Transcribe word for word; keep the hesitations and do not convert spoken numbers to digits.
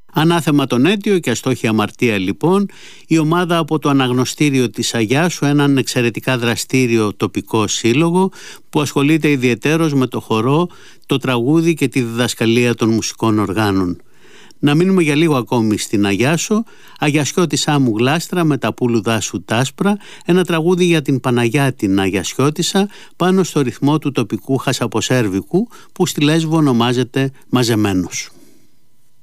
Ανάθεμα τον αίτιο και αστόχη αμαρτία λοιπόν, η ομάδα από το Αναγνωστήριο της Αγιάσου, έναν εξαιρετικά δραστήριο τοπικό σύλλογο που ασχολείται ιδιαιτέρως με το χορό, το τραγούδι και τη διδασκαλία των μουσικών οργάνων. Να μείνουμε για λίγο ακόμη στην Αγιάσο, Αγιασιώτισά μου γλάστρα με τα πουλου δάσου τάσπρα, ένα τραγούδι για την Παναγιά την Αγιασιώτισσα πάνω στο ρυθμό του τοπικού χασαποσέρβικου που στη Λέσβο ονομάζεται μαζεμένος.